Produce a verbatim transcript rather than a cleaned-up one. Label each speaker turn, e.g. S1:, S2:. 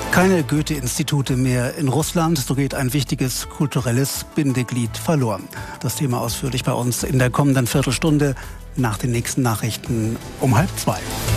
S1: Keine Goethe-Institute mehr in Russland, so geht ein wichtiges kulturelles Bindeglied verloren. Das Thema ausführlich bei uns in der kommenden Viertelstunde nach den nächsten Nachrichten um halb zwei.